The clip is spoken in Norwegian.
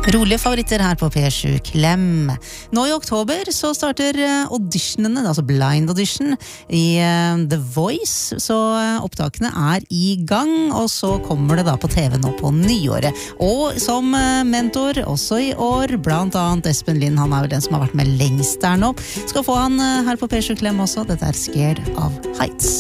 Rolige favoritter her på P7 Klem. Nå i oktober så starter auditionene, altså blind audition i The Voice, så opptakene er i gang, og så kommer det da på TV nå på nyåret. Og som mentor også i år, blant annet Espen Lind, han er vel den som har vært med lengst der nå. Skal få han her på P7 Klem også, dette er Scared of Heights.